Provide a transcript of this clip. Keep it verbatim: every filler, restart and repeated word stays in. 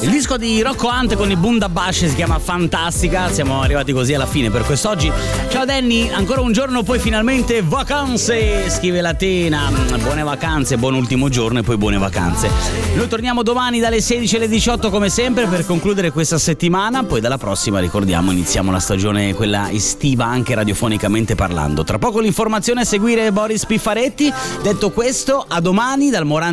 Il disco di Rocco Hunt con i Bundabash si chiama Fantastica. Siamo arrivati così alla fine per quest'oggi. Ciao Danny, ancora un giorno, poi finalmente vacanze, scrive la Tena. Buone vacanze, buon ultimo giorno e poi buone vacanze. Noi torniamo domani dalle sedici alle diciotto come sempre per concludere questa settimana. Poi dalla prossima, ricordiamo, iniziamo la stagione quella estiva anche radiofonicamente parlando. Tra poco l'informazione, a seguire Boris Piffaretti. Detto questo, a domani dal Morante